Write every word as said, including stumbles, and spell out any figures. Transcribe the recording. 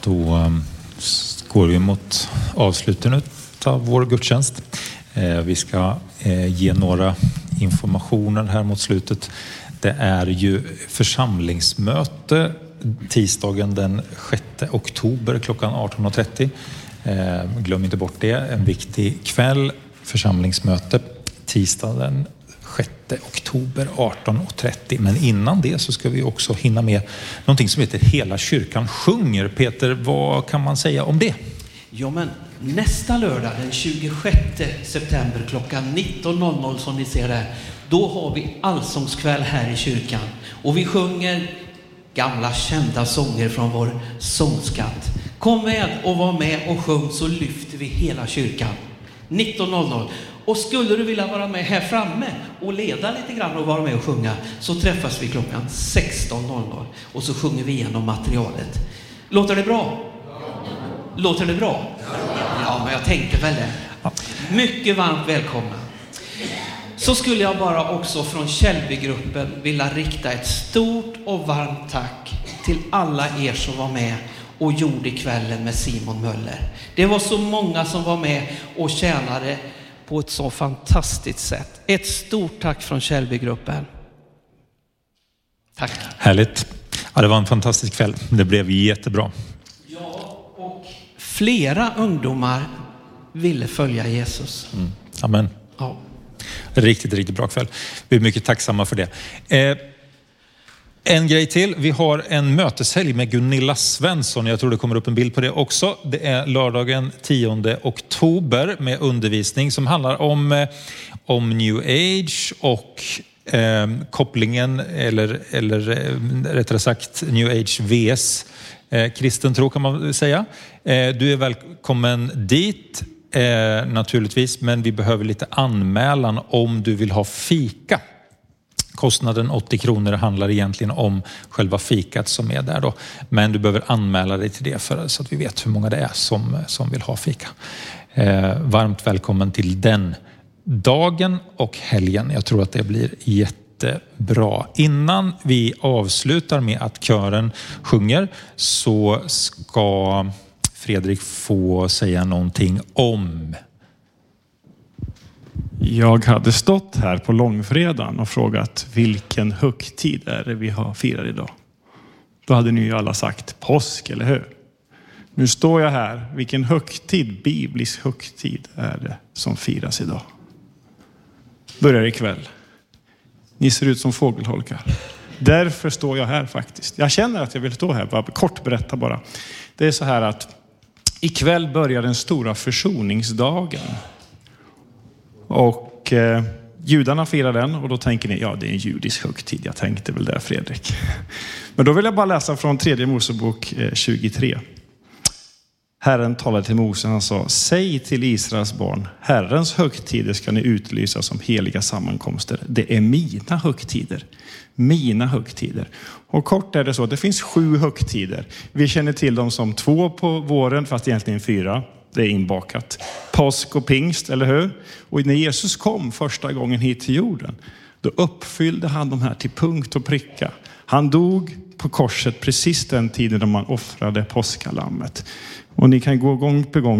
Då um, går vi mot avslutet av vår gudstjänst. Eh, vi ska eh, ge några informationer här mot slutet. Det är ju församlingsmöte tisdagen den sjätte oktober klockan arton och trettio. Eh, glöm inte bort det. En viktig kväll. Församlingsmöte tisdagen den sjätte oktober arton och trettio. Men innan det så ska vi också hinna med någonting som heter Hela kyrkan sjunger. Peter, vad kan man säga om det? Ja, men nästa lördag den tjugosjätte september klockan nitton noll noll som ni ser där, då har vi allsångskväll här i kyrkan. Och vi sjunger gamla kända sånger från vår sångskatt. Kom med och var med och sjung, så lyfter vi hela kyrkan. nitton noll noll. Och skulle du vilja vara med här framme och leda lite grann och vara med och sjunga, så träffas vi klockan sexton noll noll och så sjunger vi igenom materialet. Låter det bra? Låter det bra? Ja, men jag tänker väl det. Mycket varmt välkomna. Så skulle jag bara också från Källbygruppen vilja rikta ett stort och varmt tack till alla er som var med och gjorde kvällen med Simon Möller. Det var så många som var med och tjänade på ett så fantastiskt sätt. Ett stort tack från Källbygruppen. Tack. Härligt. Ja, det var en fantastisk kväll. Det blev jättebra. Ja, och flera ungdomar ville följa Jesus. Mm. Amen. Ja. Riktigt, riktigt bra kväll. Vi är mycket tacksamma för det. Eh, en grej till. Vi har en möteshelg med Gunilla Svensson. Jag tror det kommer upp en bild på det också. Det är lördagen tionde oktober med undervisning som handlar om, eh, om New Age och eh, kopplingen eller, eller eh, rättare sagt New Age vs eh, kristen tro kan man säga. Eh, du är välkommen dit. Eh, naturligtvis, men vi behöver lite anmälan om du vill ha fika. Kostnaden åttio kronor handlar egentligen om själva fikat som är där då. Men du behöver anmäla dig till det för, så att vi vet hur många det är som, som vill ha fika. Eh, varmt välkommen till den dagen och helgen. Jag tror att det blir jättebra. Innan vi avslutar med att kören sjunger så ska Fredrik få säga någonting om. Jag hade stått här på långfredagen och frågat vilken högtid är det vi har firat idag. Då hade ni ju alla sagt påsk, eller hur? Nu står jag här. Vilken högtid, biblisk högtid är det som firas idag? Börjar ikväll. Ni ser ut som fågelholkar. Därför står jag här faktiskt. Jag känner att jag vill stå här. Bara kort berätta bara. Det är så här att ikväll börjar den stora försoningsdagen. Och eh, judarna firar den och då tänker ni, ja det är en judisk högtid. Jag tänkte väl där, Fredrik. Men då vill jag bara läsa från tredje Mosebok eh, tjugotre. Herren talade till Mose, han sa: säg till Israels barn, Herrens högtider ska ni utlysa som heliga sammankomster. Det är mina högtider. Mina högtider. Och kort är det så, det finns sju högtider. Vi känner till dem som två på våren, fast egentligen fyra. Det är inbakat. Påsk och pingst, eller hur? Och när Jesus kom första gången hit till jorden, då uppfyllde han de här till punkt och pricka. Han dog på korset precis den tiden då man offrade påskalammet. Och ni kan gå gång på gång